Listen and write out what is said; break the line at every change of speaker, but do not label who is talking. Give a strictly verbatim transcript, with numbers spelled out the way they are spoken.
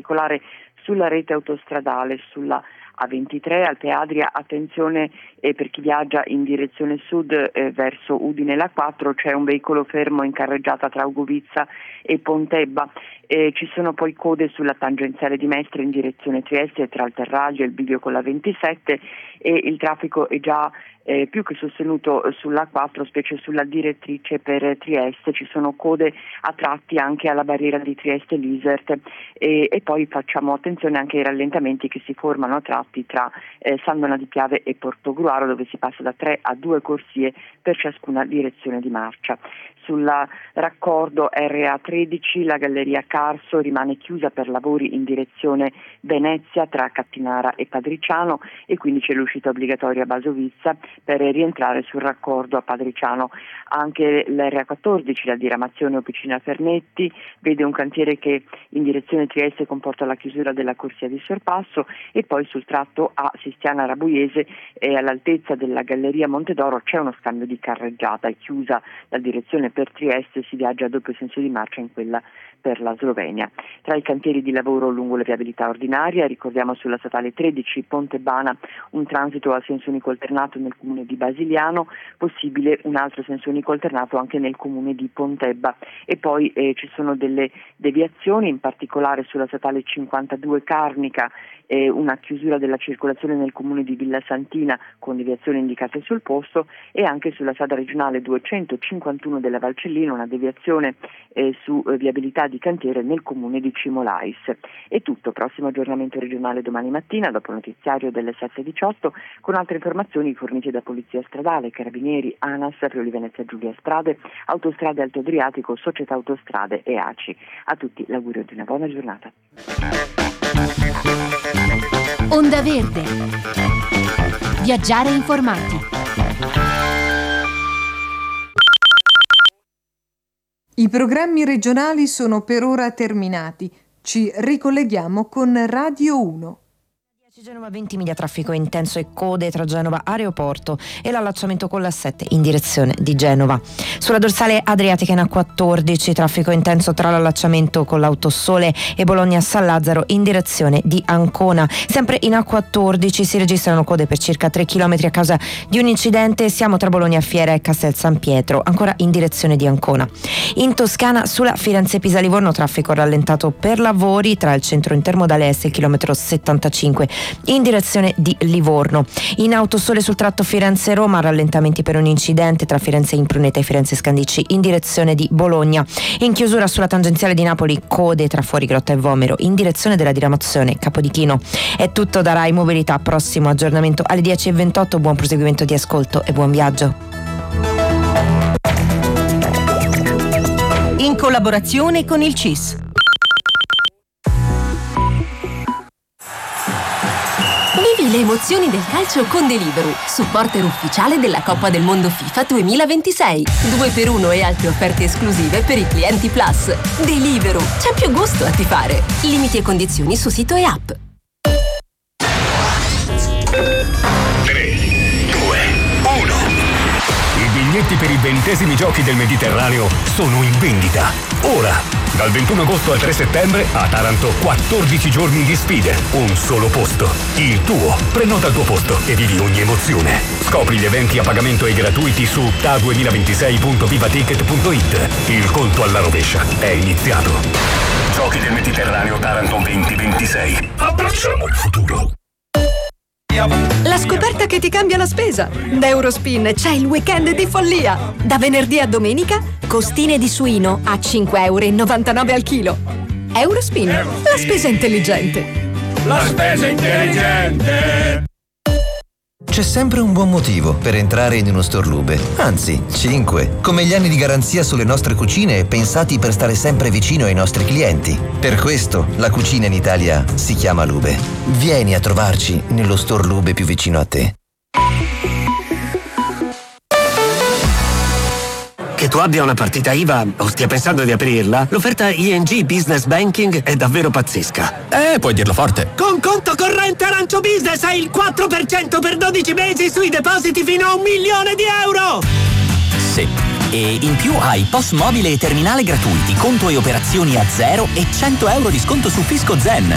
particolare sulla rete autostradale, sulla A ventitré, Alpe Adria. Attenzione eh, per chi viaggia in direzione sud eh, verso Udine la quattro, c'è un veicolo fermo in carreggiata tra Ugovizza e Pontebba. Eh, ci sono poi code sulla tangenziale di Mestre in direzione Trieste tra il Terraglio e il bivio con la ventisette, e il traffico è già eh, più che sostenuto sulla A quattro, specie sulla direttrice per Trieste. Ci sono code a tratti anche alla barriera di Trieste-Lisert, e, e poi facciamo attenzione anche ai rallentamenti che si formano a tratti tra eh, San Donà di Piave e Portogruaro, dove si passa da tre a due corsie per ciascuna direzione di marcia. Sulla raccordo R A tredici la galleria Carso rimane chiusa per lavori in direzione Venezia tra Cattinara e Padriciano, e quindi c'è l'uscita obbligatoria a Basovizza per rientrare sul raccordo a Padriciano. Anche l'R A quattordici, la diramazione Opicina Fernetti, vede un cantiere che in direzione Trieste comporta la chiusura della corsia di sorpasso, e poi sul tratto a Sistiana Rabuiese e all'altezza della galleria Montedoro c'è uno scambio di carreggiata, è chiusa la direzione per Trieste, si viaggia a doppio senso di marcia in quella per la Slovenia. Tra i cantieri di lavoro lungo la viabilità ordinaria ricordiamo sulla statale tredici Pontebana un transito a senso unico alternato nel comune di Basiliano, possibile un altro senso unico alternato anche nel comune di Pontebba, e poi eh, ci sono delle deviazioni, in particolare sulla statale cinquantadue Carnica eh, una chiusura della circolazione nel comune di Villa Santina con deviazioni indicate sul posto, e anche sulla strada regionale duecentocinquantuno della Valcellina una deviazione eh, su eh, viabilità di cantiere nel comune di Cimolais. È tutto, prossimo aggiornamento regionale domani mattina dopo il notiziario delle sette e diciotto con altre informazioni fornite da Polizia Stradale, Carabinieri, ANAS, Friuli Venezia Giulia Strade, Autostrade Alto Adriatico, Società Autostrade e A C I. A tutti l'augurio di una buona giornata.
Onda Verde. Viaggiare informati.
I programmi regionali sono per ora terminati. Ci ricolleghiamo con Radio uno.
Genova venti miglia traffico intenso e code tra Genova Aeroporto e l'allacciamento con la sette in direzione di Genova. Sulla dorsale adriatica in A quattordici traffico intenso tra l'allacciamento con l'Autosole e Bologna San Lazzaro in direzione di Ancona. Sempre in A quattordici si registrano code per circa tre chilometri a causa di un incidente. Siamo tra Bologna Fiera e Castel San Pietro, ancora in direzione di Ancona. In Toscana sulla Firenze-Pisa-Livorno traffico rallentato per lavori tra il centro intermodale S e il chilometro settantacinque in direzione di Livorno. In Autosole sul tratto Firenze-Roma rallentamenti per un incidente tra Firenze Impruneta e Firenze Scandicci in direzione di Bologna. In chiusura sulla tangenziale di Napoli code tra Fuorigrotta e Vomero in direzione della diramazione Capodichino. È tutto da Rai Mobilità, prossimo aggiornamento alle dieci e ventotto. Buon proseguimento di ascolto e buon viaggio.
In collaborazione con il C I S. Vivi le emozioni del calcio con Deliveroo, supporter ufficiale della Coppa del Mondo FIFA duemilaventisei. due per uno e altre offerte esclusive per i clienti Plus. Deliveroo, c'è più gusto a tifare. Limiti e condizioni su sito e app.
tre, due, uno. I biglietti per i ventesimi giochi del Mediterraneo sono in vendita. Ora! Dal ventuno agosto al tre settembre a Taranto quattordici giorni di sfide, un solo posto. Il tuo. Prenota il tuo posto e vivi ogni emozione. Scopri gli eventi a pagamento e gratuiti su t a duemilaventisei punto vivaticket punto it. Il conto alla rovescia è iniziato. Giochi del Mediterraneo Taranto duemilaventisei. Abbracciamo il futuro.
La scoperta che ti cambia la spesa. Da Eurospin c'è il weekend di follia. Da venerdì a domenica, costine di suino a cinque virgola novantanove euro al chilo. Eurospin, la spesa intelligente.
La spesa intelligente.
C'è sempre un buon motivo per entrare in uno store Lube, anzi cinque, come gli anni di garanzia sulle nostre cucine pensati per stare sempre vicino ai nostri clienti. Per questo la cucina in Italia si chiama Lube. Vieni a trovarci nello store Lube più vicino a te.
Che tu abbia una partita I V A o stia pensando di aprirla, l'offerta I N G Business Banking è davvero pazzesca.
Eh, puoi dirlo forte.
Con conto corrente Arancio Business hai il quattro per cento per dodici mesi sui depositi fino a un milione di euro!
Sì. E in più hai P O S mobile e terminale gratuiti, conto e operazioni a zero e cento euro di sconto su Fisco Zen.